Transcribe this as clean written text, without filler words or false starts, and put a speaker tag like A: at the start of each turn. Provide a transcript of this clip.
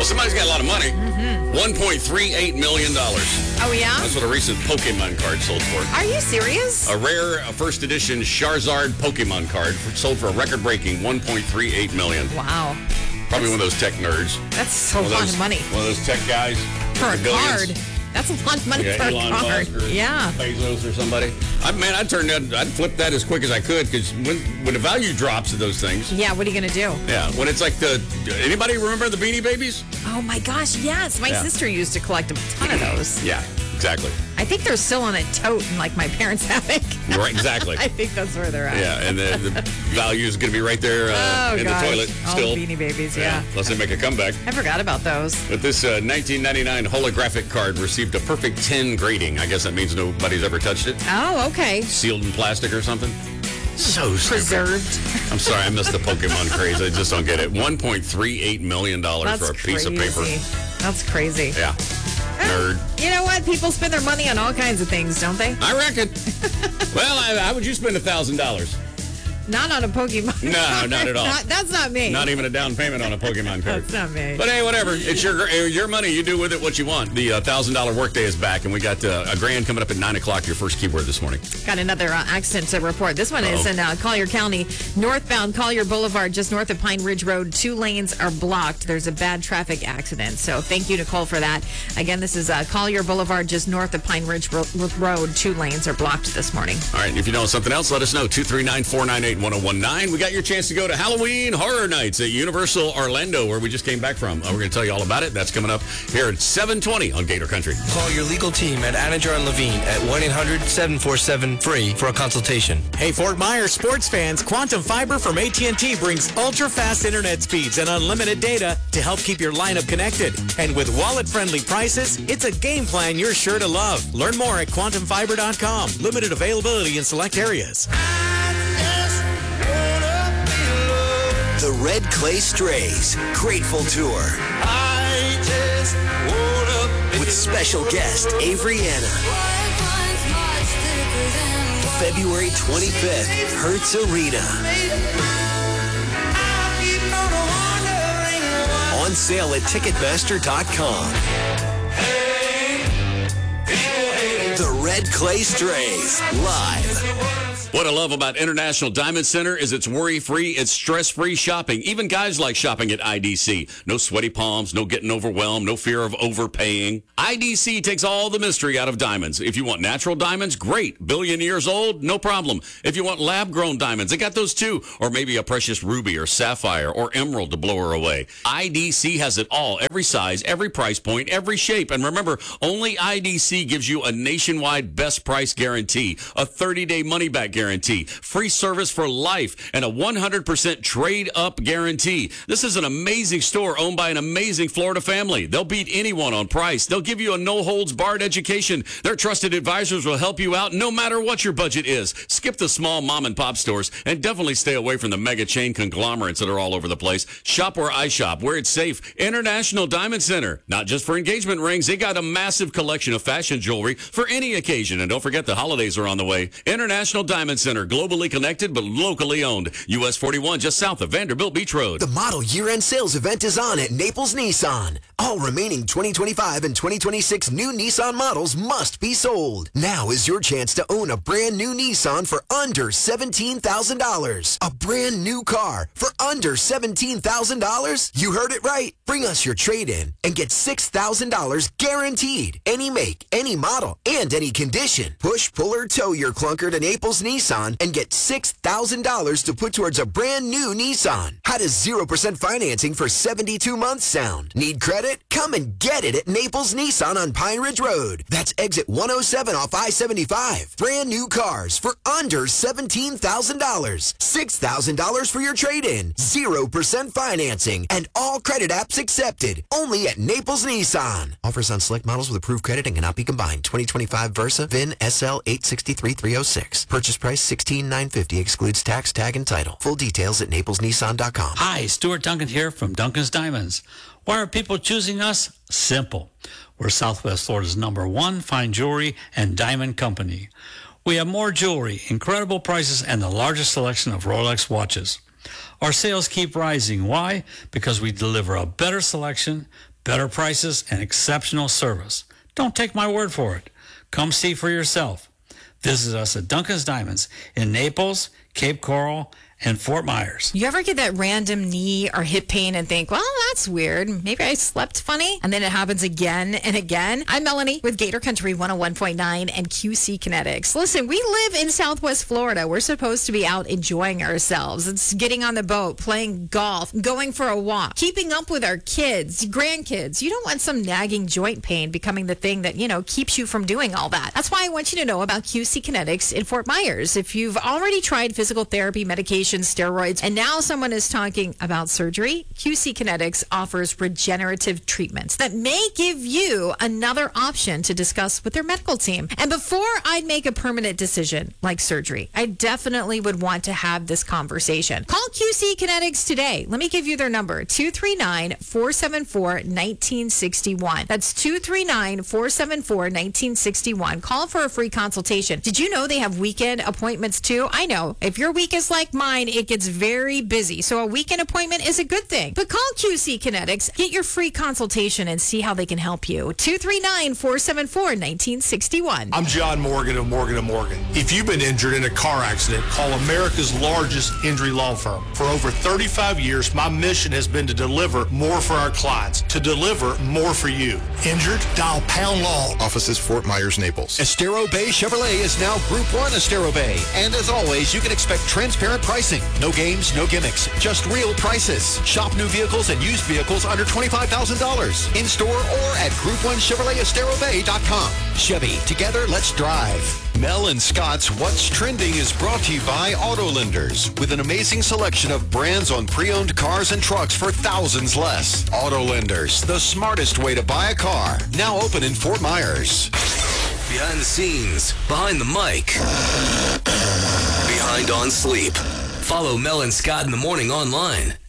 A: Well, somebody's got a lot of money. $1.38 million.
B: Oh, yeah?
A: That's what a recent Pokemon card sold for.
B: Are you serious?
A: A rare first edition Charizard Pokemon card sold for a record-breaking $1.38 million.
B: Wow.
A: Probably one of those tech nerds.
B: That's a lot of money.
A: One of those tech guys.
B: For a card. That's a lot of money for
A: Elon
B: a card.
A: Musk or Bezos or somebody. I'd flip that as quick as I could, because when the value drops of those things.
B: Yeah, what are you going to do?
A: Yeah, when it's like anybody remember the Beanie Babies?
B: Oh my gosh, yes. My sister used to collect a ton of those.
A: Yeah, exactly.
B: I think they're still on a tote in like my parents' attic.
A: Right, exactly.
B: I think that's where they're at.
A: Yeah, and the value is going to be right there in the toilet still.
B: Oh, Beanie Babies, yeah.
A: Unless they make a comeback.
B: I forgot about those.
A: But this 1999 holographic card received a perfect 10 grading. I guess that means nobody's ever touched it.
B: Oh, okay.
A: Sealed in plastic or something. So stupid.
B: Preserved.
A: I'm sorry, I missed the Pokemon craze. I just don't get it. $1.38 million for a piece of paper.
B: That's crazy.
A: Yeah. Nerd.
B: You know what? People spend their money on all kinds of things, don't they?
A: I reckon. Well, how would you spend $1,000?
B: Not on a Pokemon
A: No,
B: card.
A: not at all.
B: That's not me.
A: Not even a down payment on a Pokemon card.
B: That's not me.
A: But hey, whatever. It's your money. You do with it what you want. The $1,000 workday is back, and we got a grand coming up at 9 o'clock. Your first keyword this morning.
B: Got another accident to report. This one is in Collier County, northbound Collier Boulevard, just north of Pine Ridge Road. 2 lanes are blocked. There's a bad traffic accident. So thank you, Nicole, for that. Again, this is Collier Boulevard, just north of Pine Ridge Road. 2 lanes are blocked this morning.
A: All right. If you know something else, let us know. 239-498-1019. We got your chance to go to Halloween Horror Nights at Universal Orlando, where we just came back from. We're going to tell you all about it. That's coming up here at 7:20 on Gator Country.
C: Call your legal team at Anajar and Levine at 1-800-747-FREE for a consultation.
D: Hey, Fort Myers sports fans, Quantum Fiber from AT&T brings ultra-fast internet speeds and unlimited data to help keep your lineup connected. And with wallet-friendly prices, it's a game plan you're sure to love. Learn more at quantumfiber.com. Limited availability in select areas.
E: The Red Clay Strays Grateful Tour. With special guest Avery Anna. February 25th, Hertz Arena. On sale at Ticketmaster.com. The Red Clay Strays, live.
A: What I love about International Diamond Center is it's worry-free, it's stress-free shopping. Even guys like shopping at IDC. No sweaty palms, no getting overwhelmed, no fear of overpaying. IDC takes all the mystery out of diamonds. If you want natural diamonds, great. Billion years old, no problem. If you want lab-grown diamonds, they got those too. Or maybe a precious ruby or sapphire or emerald to blow her away. IDC has it all. Every size, every price point, every shape. And remember, only IDC gives you a nationwide best price guarantee, a 30-day money-back guarantee, free service for life, and a 100% trade-up guarantee. This is an amazing store owned by an amazing Florida family. They'll beat anyone on price. They'll give you a no-holds-barred education. Their trusted advisors will help you out no matter what your budget is. Skip the small mom-and-pop stores and definitely stay away from the mega chain conglomerates that are all over the place. Shop where I shop, where it's safe. International Diamond Center. Not just for engagement rings. They got a massive collection of fashion jewelry for any occasion. And don't forget the holidays are on the way. International Diamond Center, globally connected but locally owned. US 41, just south of Vanderbilt Beach Road.
E: The model year-end sales event is on at Naples Nissan. All remaining 2025 and 2026 new Nissan models must be sold. Now is your chance to own a brand new Nissan for under $17,000. A brand new car for under $17,000? You heard it right. Bring us your trade-in and get $6,000 guaranteed. Any make, any model, and any condition. Push, pull, or tow your clunker to Naples Nissan and get $6,000 to put towards a brand new Nissan. How does 0% financing for 72 months sound? Need credit? Come and get it at Naples Nissan on Pine Ridge Road. That's exit 107 off I-75. Brand new cars for under $17,000. $6,000 for your trade-in. 0% financing. And all credit apps accepted. Only at Naples Nissan. Offers on select models with approved credit and cannot be combined. 2025 Versa, VIN SL 863306. Purchase price $16,950. Excludes tax, tag, and title. Full details at naplesnissan.com.
F: Hi, Stuart Duncan here from Duncan's Diamonds. Why are people choosing us? Simple. We're Southwest Florida's #1 fine jewelry and diamond company. We have more jewelry, incredible prices, and the largest selection of Rolex watches. Our sales keep rising. Why? Because we deliver a better selection, better prices, and exceptional service. Don't take my word for it. Come see for yourself. Visit us at Duncan's Diamonds in Naples, Cape Coral, and Fort Myers.
B: You ever get that random knee or hip pain and think, well, that's weird. Maybe I slept funny. And then it happens again and again. I'm Melanie with Gator Country 101.9 and QC Kinetics. Listen, we live in Southwest Florida. We're supposed to be out enjoying ourselves. It's getting on the boat, playing golf, going for a walk, keeping up with our kids, grandkids. You don't want some nagging joint pain becoming the thing that, keeps you from doing all that. That's why I want you to know about QC Kinetics in Fort Myers. If you've already tried physical therapy, medication, steroids, and now someone is talking about surgery, QC Kinetics offers regenerative treatments that may give you another option to discuss with their medical team. And before I'd make a permanent decision like surgery, I definitely would want to have this conversation. Call QC Kinetics today. Let me give you their number, 239-474-1961. That's 239-474-1961. Call for a free consultation. Did you know they have weekend appointments too? I know. If your week is like mine, it gets very busy. So a weekend appointment is a good thing. But call QC Kinetics. Get your free consultation and see how they can help you. 239-474-1961.
G: I'm John Morgan of Morgan & Morgan. If you've been injured in a car accident, call America's largest injury law firm. For over 35 years, my mission has been to deliver more for our clients, to deliver more for you. Injured? Dial Pound Law.
H: Offices Fort Myers, Naples.
I: Estero Bay Chevrolet is now Group 1 Estero Bay. And as always, you can expect transparent pricing. No games, no gimmicks, just real prices. Shop new vehicles and used vehicles under $25,000. In store or at Group1ChevroletEsteroBay.com. Chevy, together, let's drive. Mel and Scott's What's Trending is brought to you by Auto Lenders, with an amazing selection of brands on pre-owned cars and trucks for thousands less. Auto Lenders, the smartest way to buy a car. Now open in Fort Myers.
J: Behind the scenes, behind the mic, behind on sleep. Follow Mel and Scott in the morning online